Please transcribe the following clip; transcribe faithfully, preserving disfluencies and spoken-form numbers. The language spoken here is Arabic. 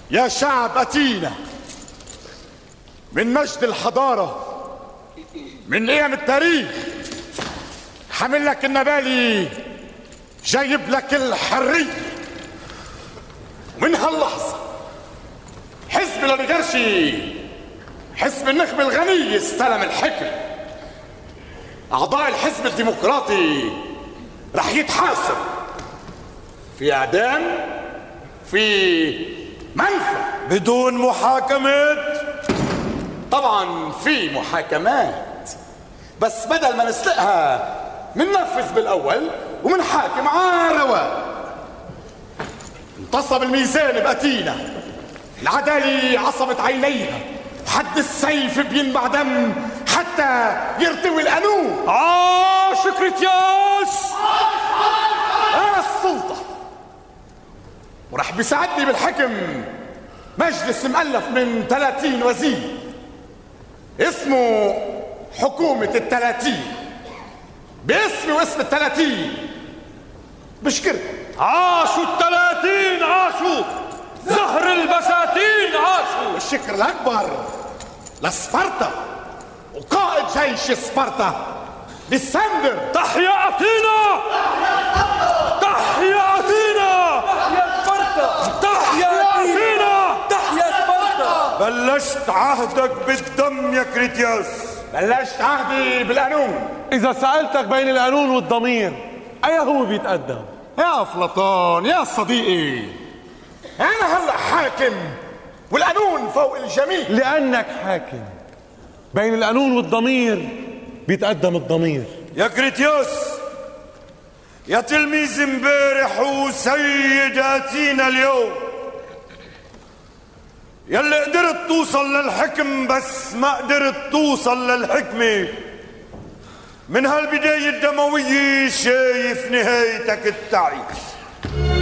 يا شعب أتينا، من مجد الحضارة، من قيم التاريخ، حامل لك النبالي، جايب لك الحرية. ومن هاللحظة حزب الأوليغارشي، حزب النخبة الغني، استلم الحكم. أعضاء الحزب الديمقراطي رح يتحاسب في إعدام، في منفى، بدون محاكمة. طبعا في محاكمات، بس بدل ما نسلقها مننفذ بالأول ومنحاكم على رواق. انتصب الميزان بأتينا، العدالة عصبت عينيها، حد السيف بينبع دم حتى يرتوي القانون. عاش كريتياس! أنا السلطة، ورح بيساعدني بالحكم مجلس مؤلف من ثلاثين وزير اسمه حكومة الثلاثين، باسمي واسم الثلاثين. بشكركم. عاشوا الثلاثين، عاشوا زهر البساتين، عاشوا. الشكر الأكبر لسبارتا وقائد جيش سبارتا للسندر. تحيا أثينا! تحيا أثينا! تحيا سبارتا! تحيا أثينا! تحيا سبارتا! بلشت عهدك بالدم يا كريتياس. بلشت عهدي بالقانون. إذا سألتك بين القانون والضمير، أي هو بيتقدم؟ يا أفلاطون يا صديقي، أنا هلأ حاكم والقانون فوق الجميع. لأنك حاكم. بين القانون والضمير بيتقدم الضمير. يا كريتياس، يا تلميذ امبارح وسيد أتينا اليوم، يلي قدرت توصل للحكم بس ما قدرت توصل للحكمة. من هالبداية الدموية شايف نهايتك التعيس.